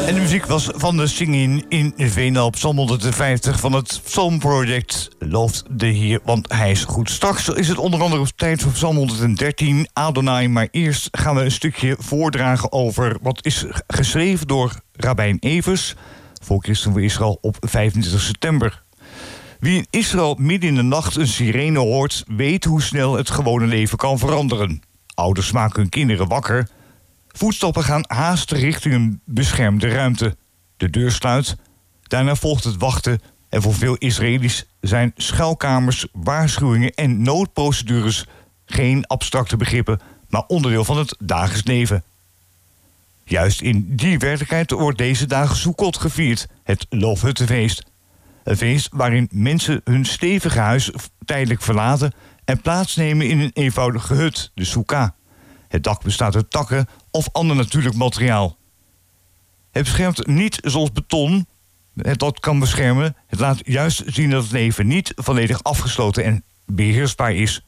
En de muziek was van de Singin in Veenendaal op Psalm 150 van het Psalm Project. Looft de Heer, want hij is goed. Straks is het onder andere op tijd voor Psalm 113, Adonai. Maar eerst gaan we een stukje voordragen over wat is geschreven door Rabbijn Evers voor Christen voor Israël op 25 september. Wie in Israël midden in de nacht een sirene hoort, weet hoe snel het gewone leven kan veranderen. Ouders maken hun kinderen wakker. Voetstappen gaan haasten richting een beschermde ruimte. De deur sluit. Daarna volgt het wachten. En voor veel Israëli's zijn schuilkamers, waarschuwingen en noodprocedures geen abstracte begrippen, maar onderdeel van het dagelijks leven. Juist in die werkelijkheid wordt deze dagen Sukkot gevierd, het Loofhuttenfeest. Een feest waarin mensen hun stevige huis tijdelijk verlaten en plaatsnemen in een eenvoudige hut, de sukkah. Het dak bestaat uit takken of ander natuurlijk materiaal. Het beschermt niet zoals beton dat kan beschermen. Het laat juist zien dat het leven niet volledig afgesloten en beheersbaar is.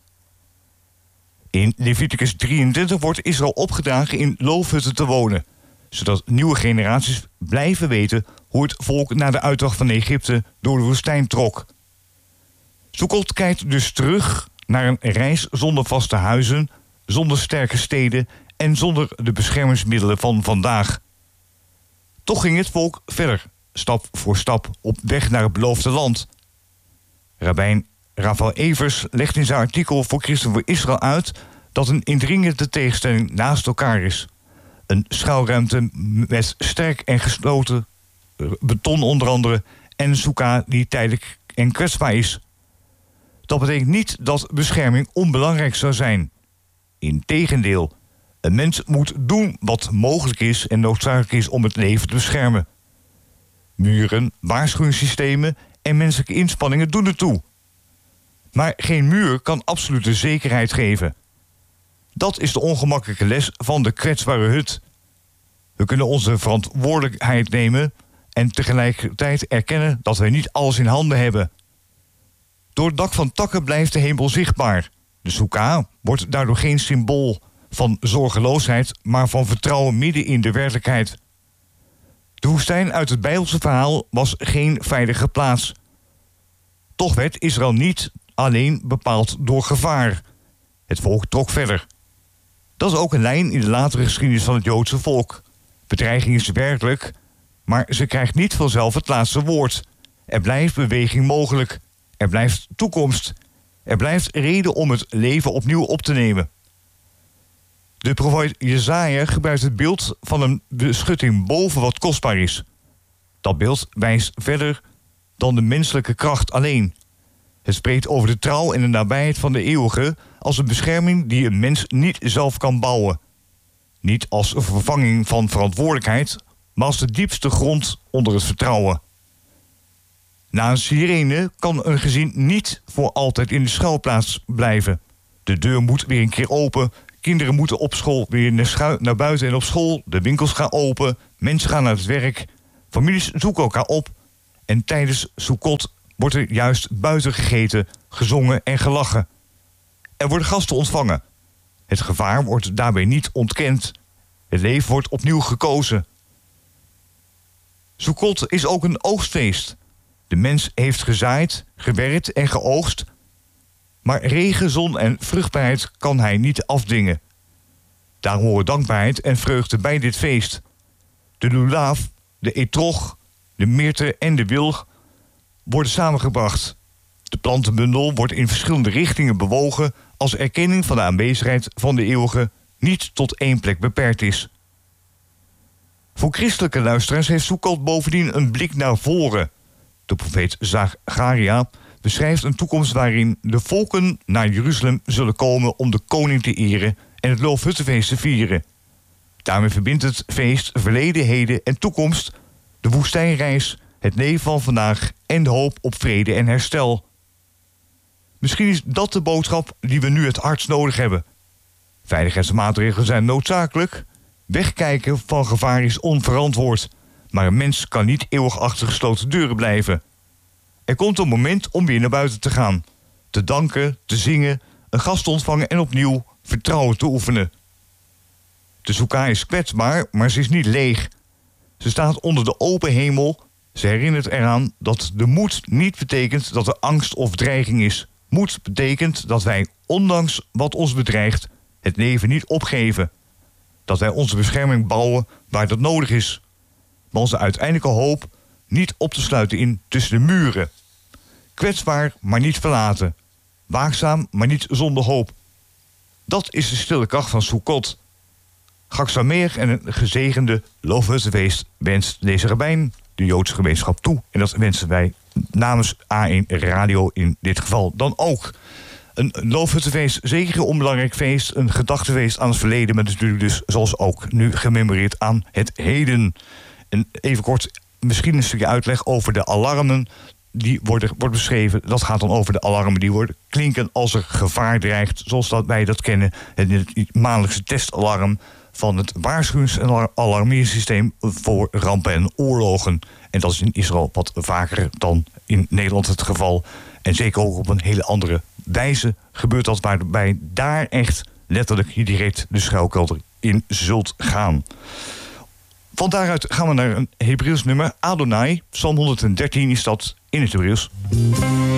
In Leviticus 23 wordt Israël opgedragen in loofhutten te wonen, zodat nieuwe generaties blijven weten hoe het volk na de uittocht van Egypte door de woestijn trok. Sukkot kijkt dus terug naar een reis zonder vaste huizen, zonder sterke steden en zonder de beschermingsmiddelen van vandaag. Toch ging het volk verder, stap voor stap, op weg naar het beloofde land. Rabbijn Raphaël Evers legt in zijn artikel voor Christen voor Israël uit dat een indringende tegenstelling naast elkaar is. Een schuilruimte met sterk en gesloten beton onder andere en een sukkah die tijdelijk en kwetsbaar is. Dat betekent niet dat bescherming onbelangrijk zou zijn. Integendeel, een mens moet doen wat mogelijk is en noodzakelijk is om het leven te beschermen. Muren, waarschuwingssystemen en menselijke inspanningen doen ertoe. Maar geen muur kan absolute zekerheid geven. Dat is de ongemakkelijke les van de kwetsbare hut. We kunnen onze verantwoordelijkheid nemen en tegelijkertijd erkennen dat wij niet alles in handen hebben. Door het dak van takken blijft de hemel zichtbaar. De sukkah wordt daardoor geen symbool van zorgeloosheid, maar van vertrouwen midden in de werkelijkheid. De woestijn uit het Bijbelse verhaal was geen veilige plaats. Toch werd Israël niet alleen bepaald door gevaar. Het volk trok verder. Dat is ook een lijn in de latere geschiedenis van het Joodse volk. Bedreiging is werkelijk, maar ze krijgt niet vanzelf het laatste woord. Er blijft beweging mogelijk. Er blijft toekomst. Er blijft reden om het leven opnieuw op te nemen. De profeet Jesaja gebruikt het beeld van een beschutting boven wat kostbaar is. Dat beeld wijst verder dan de menselijke kracht alleen. Het spreekt over de trouw en de nabijheid van de eeuwige als een bescherming die een mens niet zelf kan bouwen. Niet als een vervanging van verantwoordelijkheid, maar als de diepste grond onder het vertrouwen. Na een sirene kan een gezin niet voor altijd in de schuilplaats blijven. De deur moet weer een keer open. Kinderen moeten op school weer naar buiten en op school. De winkels gaan open. Mensen gaan naar het werk. Families zoeken elkaar op. En tijdens Sukkot wordt er juist buiten gegeten, gezongen en gelachen. Er worden gasten ontvangen. Het gevaar wordt daarbij niet ontkend. Het leven wordt opnieuw gekozen. Sukkot is ook een oogstfeest. De mens heeft gezaaid, gewerkt en geoogst. Maar regen, zon en vruchtbaarheid kan hij niet afdwingen. Daar horen dankbaarheid en vreugde bij dit feest. De lulaaf, de etrog, de mirte en de wilg worden samengebracht. De plantenbundel wordt in verschillende richtingen bewogen als erkenning van de aanwezigheid van de eeuwige niet tot één plek beperkt is. Voor christelijke luisteraars heeft Sukkot bovendien een blik naar voren. De profeet Zacharia beschrijft een toekomst waarin de volken naar Jeruzalem zullen komen om de koning te eren en het Loofhuttenfeest te vieren. Daarmee verbindt het feest verleden, heden en toekomst, de woestijnreis, het leven van vandaag en de hoop op vrede en herstel. Misschien is dat de boodschap die we nu het hardst nodig hebben. Veiligheidsmaatregelen zijn noodzakelijk. Wegkijken van gevaar is onverantwoord. Maar een mens kan niet eeuwig achter gesloten deuren blijven. Er komt een moment om weer naar buiten te gaan. Te danken, te zingen, een gast te ontvangen en opnieuw vertrouwen te oefenen. De sukkah is kwetsbaar, maar ze is niet leeg. Ze staat onder de open hemel. Ze herinnert eraan dat de moed niet betekent dat er angst of dreiging is. Moed betekent dat wij, ondanks wat ons bedreigt, het leven niet opgeven. Dat wij onze bescherming bouwen waar dat nodig is. Maar onze uiteindelijke hoop niet op te sluiten in tussen de muren. Kwetsbaar, maar niet verlaten. Waakzaam, maar niet zonder hoop. Dat is de stille kracht van Sukkot. Chag Sameach en een gezegende loofhuttenfeest wenst deze rabbijn de Joodse gemeenschap toe. En dat wensen wij namens A1 Radio in dit geval dan ook. Een loofhuttenfeest, zeker een onbelangrijk feest. Een gedachtefeest aan het verleden, maar natuurlijk dus zoals ook nu gememoreerd aan het heden. En even kort, misschien een stukje uitleg over de alarmen. Die wordt beschreven, dat gaat dan over de alarmen die worden klinken als er gevaar dreigt, zoals dat wij dat kennen. Het maandelijkse testalarm van het waarschuwings- en alarmeersysteem voor rampen en oorlogen. En dat is in Israël wat vaker dan in Nederland het geval. En zeker ook op een hele andere wijze gebeurt dat, waarbij daar echt letterlijk je direct de schuilkelder in zult gaan. Van daaruit gaan we naar een Hebreeuws nummer. Adonai, Psalm 113 is dat in het Hebreeuws.